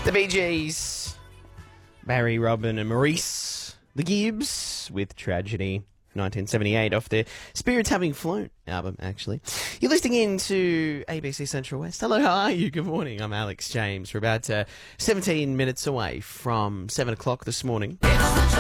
The Bee Gees, Barry, Robin and Maurice, The Gibbs with Tragedy, 1978, off their Spirits Having Flown album, actually. You're listening in to ABC Central West. Hello, how are you? Good morning. I'm Alex James. We're about 17 minutes away from 7 o'clock this morning.